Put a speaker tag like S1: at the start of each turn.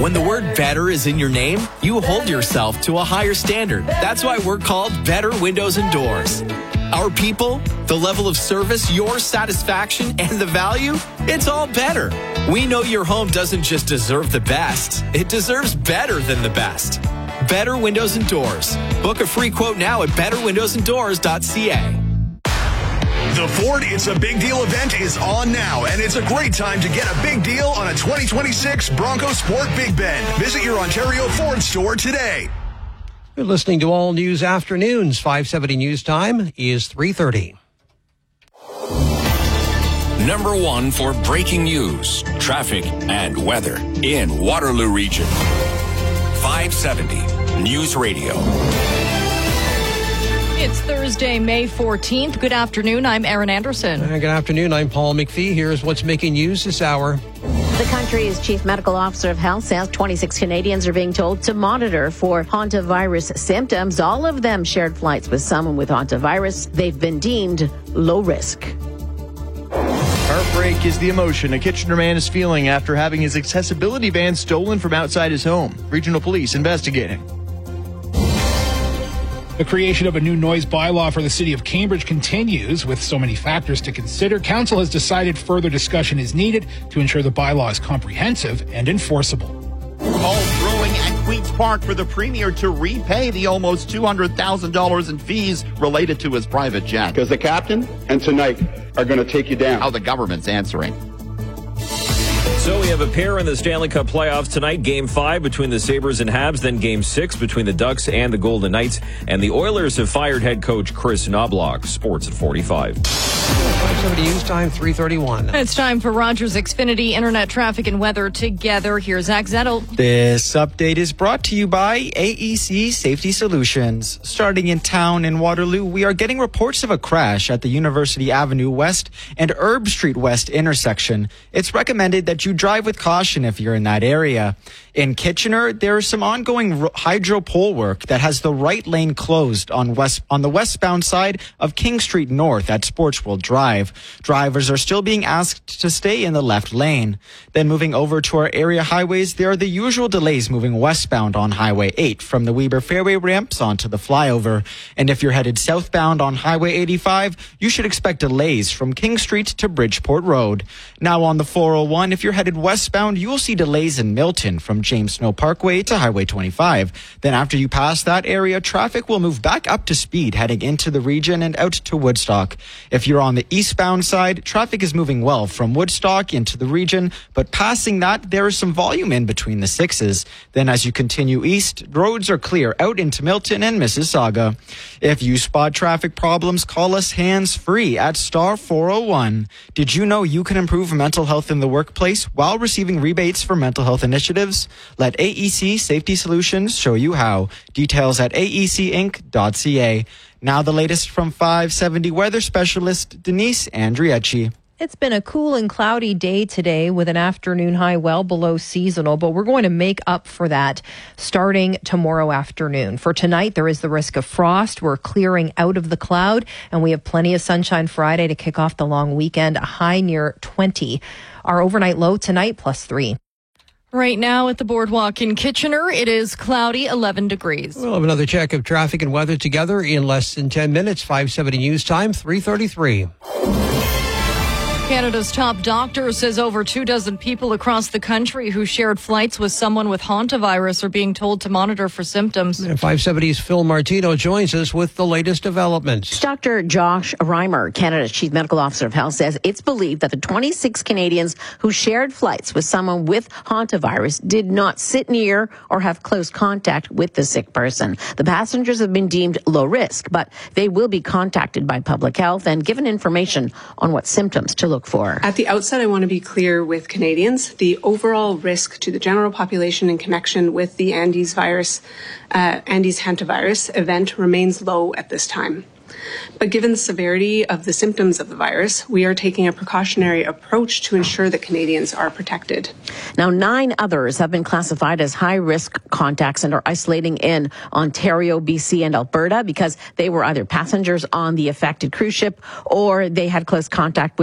S1: When the word better is in your name, you hold yourself to a higher standard. That's why we're called Better Windows and Doors. Our people, the level of service, your satisfaction, and the value, it's all better. We know your home doesn't just deserve the best, it deserves better than the best. Better Windows and Doors. Book a free quote now at betterwindowsanddoors.ca.
S2: The Ford It's a Big Deal event is on now, and it's a great time to get a big deal on a 2026 Bronco Sport Big Bend. Visit your Ontario Ford store today.
S3: You're listening to All News Afternoons. 5:70 news time is 3:30.
S4: Number one for breaking news, traffic, and weather in Waterloo Region. 570 News Radio.
S5: It's Thursday, May 14th. Good afternoon. I'm Erin Anderson.
S3: Good afternoon. I'm Paul McPhee. Here's what's making news this hour.
S6: The country's chief medical officer of health says 26 Canadians are being told to monitor for hantavirus symptoms. All of them shared flights with someone with hantavirus. They've been deemed low risk.
S7: Heartbreak is the emotion a Kitchener man is feeling after having his accessibility van stolen from outside his home. Regional Police investigating.
S8: The creation of a new noise bylaw for the city of Cambridge continues. With so many factors to consider, council has decided further discussion is needed to ensure the bylaw is comprehensive and enforceable.
S9: All throwing at Queen's Park for the Premier to repay the almost $200,000 in fees related to his private jet.
S10: Because the captain and tonight are going to take you down.
S9: How the government's answering.
S11: So we have a pair in the Stanley Cup playoffs tonight. Game 5 between the Sabres and Habs, then Game 6 between the Ducks and the Golden Knights. And the Oilers have fired head coach Chris Knobloch. Sports at 45.
S3: 5:70 news time, 3:31.
S5: It's time for Rogers Xfinity Internet Traffic and Weather together. Here's Zach Zettel.
S12: This update is brought to you by AEC Safety Solutions. Starting in town in Waterloo, we are getting reports of a crash at the University Avenue West and Herb Street West intersection. It's recommended that you drive with caution if you're in that area. In Kitchener, there is some ongoing hydro pole work that has the right lane closed on the westbound side of King Street North at Sportsworld Drive. Drivers are still being asked to stay in the left lane. Then moving over to our area highways, there are the usual delays moving westbound on Highway 8 from the Weber Fairway ramps onto the flyover. And if you're headed southbound on Highway 85, you should expect delays from King Street to Bridgeport Road. Now on the 401, if you're headed westbound, you will see delays in Milton from James Snow Parkway to Highway 25. Then after you pass that area, traffic will move back up to speed heading into the region and out to Woodstock. If you're on the eastbound side, traffic is moving well from Woodstock into the region, but passing that, there is some volume in between the sixes. Then as you continue east, roads are clear out into Milton and Mississauga. If you spot traffic problems, call us hands-free at star 401. Did you know you can improve mental health in the workplace while receiving rebates for mental health initiatives? Let AEC Safety Solutions show you how. Details at aecinc.ca. Now the latest from 570 weather specialist Denise Andriecci.
S13: It's been a cool and cloudy day today with an afternoon high well below seasonal, but we're going to make up for that starting tomorrow afternoon. For tonight, there is the risk of frost. We're clearing out of the cloud, and we have plenty of sunshine Friday to kick off the long weekend, a high near 20. Our overnight low tonight, +3.
S5: Right now at the Boardwalk in Kitchener, it is cloudy, 11 degrees.
S3: We'll have another check of traffic and weather together in less than 10 minutes. 5:70 news time, 3:33.
S5: Canada's top doctor says over 24 people across the country who shared flights with someone with hantavirus are being told to monitor for symptoms.
S3: And 570's Phil Martino joins us with the latest developments.
S6: Dr. Josh Reimer, Canada's chief medical officer of health, says it's believed that the 26 Canadians who shared flights with someone with hantavirus did not sit near or have close contact with the sick person. The passengers have been deemed low risk, but they will be contacted by public health and given information on what symptoms to look for.
S14: At the outset, I want to be clear with Canadians. The overall risk to the general population in connection with the Andes hantavirus event remains low at this time. But given the severity of the symptoms of the virus, we are taking a precautionary approach to ensure that Canadians are protected.
S6: Now, 9 others have been classified as high-risk contacts and are isolating in Ontario, BC, and Alberta because they were either passengers on the affected cruise ship or they had close contact with